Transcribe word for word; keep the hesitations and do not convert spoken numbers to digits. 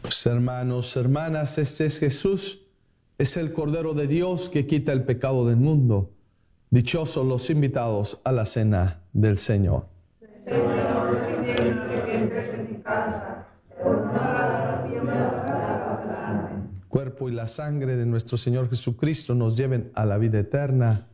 Pues, hermanos, hermanas, este es Jesús, es el Cordero de Dios que quita el pecado del mundo. Dichosos los invitados a la cena del Señor. Señor, en mi casa, cuerpo y la sangre de nuestro Señor Jesucristo nos lleven a la vida eterna.